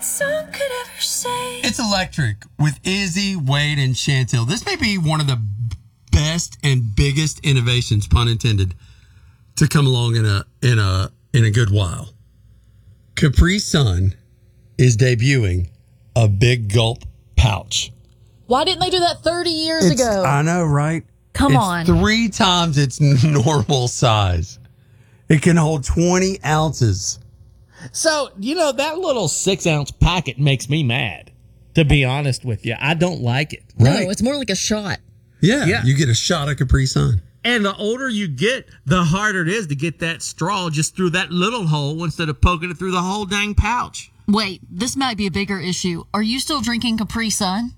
song could ever say. It's Electric with Izzy, Wade, and Chantel. This may be one of the best and biggest innovations, pun intended, to come along in a good while. Capri Sun is debuting a big gulp pouch. Why didn't they do that 30 years ago? I know, right? Come it's on. 3 times its normal size. It can hold 20 ounces. So, that little 6-ounce packet makes me mad, to be honest with you. I don't like it. Right? No, it's more like a shot. Yeah, you get a shot of Capri Sun. And the older you get, the harder it is to get that straw just through that little hole instead of poking it through the whole dang pouch. Wait, this might be a bigger issue. Are you still drinking Capri Sun?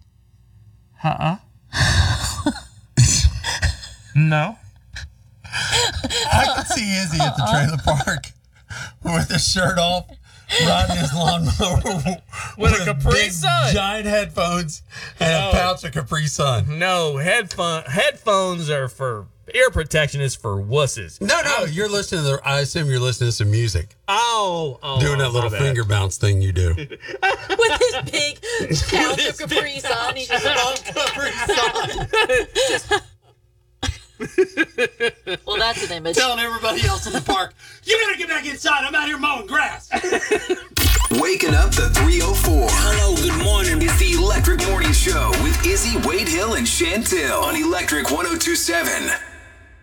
No. I could see Izzy at the trailer park with his shirt off, riding his lawnmower with a Capri big, Sun, giant headphones, and a pouch of Capri Sun. No, headphones are for ear protection. Is for wusses. No, you're listening to. I assume you're listening to some music. Oh, doing that little finger bounce thing you do. With his big pouch of Capri Sun. He just Capri Sun. Well, that's an image. Telling everybody else in the park, you better get back inside. I'm out here mowing grass. Waking up the 304. Hello, good morning. It's the Electric Morning Show with Izzy, Wade Hill, and Chantel on Electric 102.7.